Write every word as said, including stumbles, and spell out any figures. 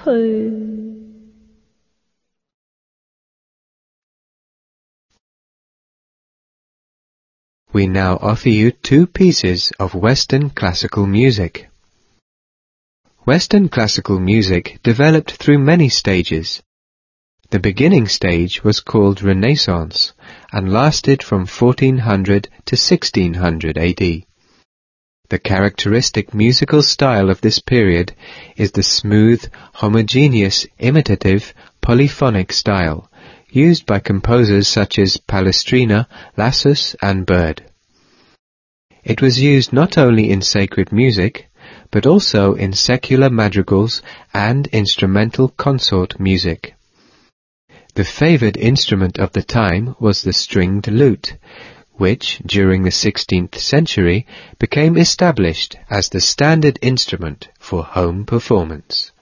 We now offer you two pieces of Western classical music. Western classical music developed through many stages. The beginning stage was called Renaissance and lasted from fourteen hundred to sixteen hundred A D. The characteristic musical style of this period is the smooth, homogeneous, imitative, polyphonic style, used by composers such as Palestrina, Lassus and Bird. It was used not only in sacred music, but also in secular madrigals and instrumental consort music. The favored instrument of the time was the stringed lute, which, during the sixteenth century, became established as the standard instrument for home performance.